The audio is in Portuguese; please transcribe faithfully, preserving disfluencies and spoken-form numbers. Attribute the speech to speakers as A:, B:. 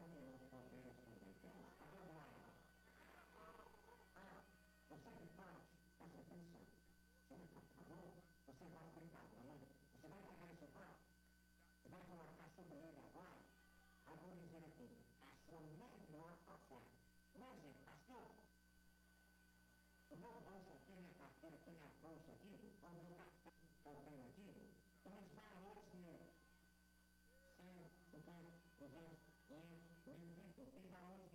A: podemos poder submeter a regular. Ah, você que pode, presta atenção. Você vai por favor, você vai brincar com ele, você vai pegar esse copo, você vai colocar sobre ele agora. Aí vou dizer aqui, a sua melhor oferta. Por exemplo, pastor, o meu bolso aqui, minha carteira aqui, minha bolsa aqui, o meu cartão que eu tenho aqui, tem os valores nele. cem, cinquenta, duzentos, quinhentos, mil, tem valores